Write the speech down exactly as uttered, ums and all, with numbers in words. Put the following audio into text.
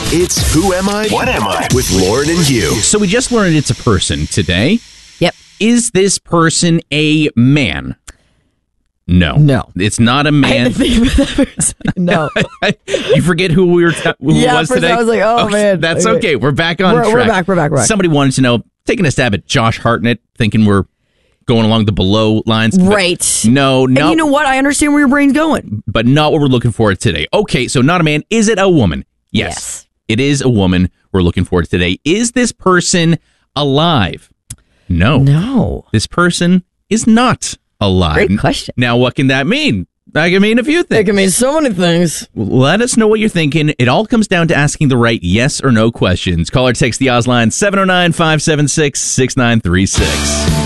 It's Who Am I? What Am I? With Lauren and Hugh. So we just learned it's a person today. Yep. Is this person a man? No. No. It's not a I man. had to think about that person. No. You forget who we were t- who Yeah, it was first today? I was like, oh, Okay, man. That's Okay. okay. We're back on We're- track. we're back, we're back, we're back. Somebody wanted to know, taking a stab at Josh Hartnett, thinking we're going along the below lines. But Right. No, no. And you know what? I understand where your brain's going. But not what we're looking for today. Okay, so not a man. Is it a woman? Yes. Yes. It is a woman we're looking for today. Is this person alive? No. No. This person is not alive. Great question. Now, what can that mean? That can mean a few things. It can mean so many things. Let us know what you're thinking. It all comes down to asking the right yes or no questions. Call or text the Oz line seven oh nine, five seven six, six nine three six.